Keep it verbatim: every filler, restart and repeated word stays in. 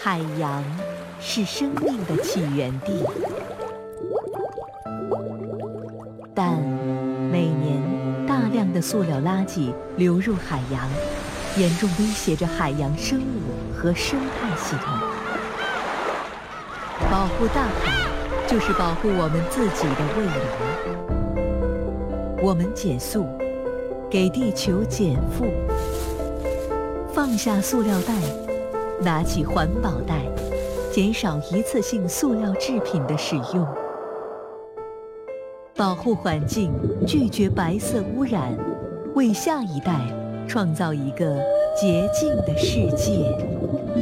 海洋是生命的起源地，但每年大量的塑料垃圾流入海洋，严重威胁着海洋生物和生态系统。保护大海，就是保护我们自己的未来。我们减速，给地球减负，放下塑料袋，拿起环保袋，减少一次性塑料制品的使用，保护环境，拒绝白色污染，为下一代创造一个洁净的世界。